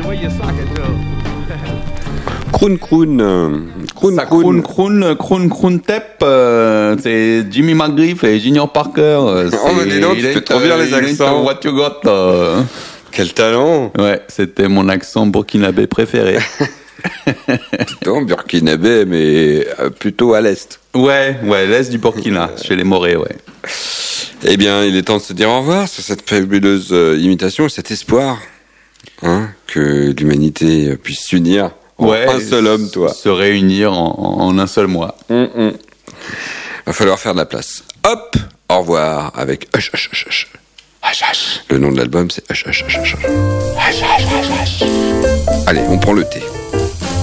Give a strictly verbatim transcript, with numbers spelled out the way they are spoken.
Croon Croon, euh, Croon Ça Croon. croune, croune, croune, croune, tep, euh, c'est Jimmy McGriff et Junior Parker. euh, Oh, mais dis donc, tu il fais est, trop bien euh, les il est accents. What you got, euh. Quel talent. Ouais, c'était mon accent burkinabé préféré. Donc, burkinabé, mais euh, plutôt à l'est. Ouais, ouais, l'est du Burkina, chez les Morés, ouais. Eh bien, il est temps de se dire au revoir sur cette fabuleuse euh, imitation, cet espoir, hein, que l'humanité puisse s'unir en Ouais, un seul homme, toi. Se réunir en, en un seul mois. Hum, hum. Va falloir faire de la place. Hop, au revoir avec Hush Hush Hush Hush. Hush Hush. Le nom de l'album, c'est Hush Hush Hush Hush. Hush Hush Hush Hush. Allez, on prend le thé.